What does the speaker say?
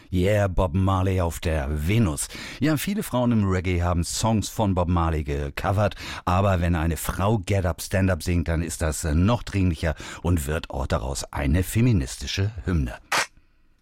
Yeah, Bob Marley auf der Venus. Ja, viele Frauen im Reggae haben Songs von Bob Marley gecovert, aber wenn eine Frau Get Up, Stand Up singt, dann ist das noch dringlicher und wird auch daraus eine feministische Hymne.